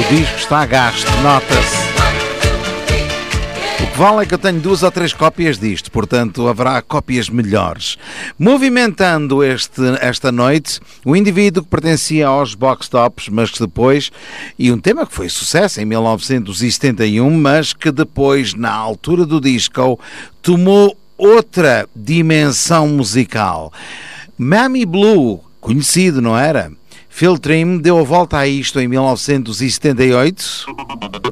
disco está a gasto, nota-se. O que vale é que eu tenho 2 ou 3 cópias disto, portanto haverá cópias melhores. Movimentando esta noite, o indivíduo que pertencia aos Box Tops, mas que depois, e um tema que foi sucesso em 1971, mas que depois, na altura do disco, tomou outra dimensão musical. Mammy Blue, conhecido, não era? Phil Trim deu a volta a isto em 1978.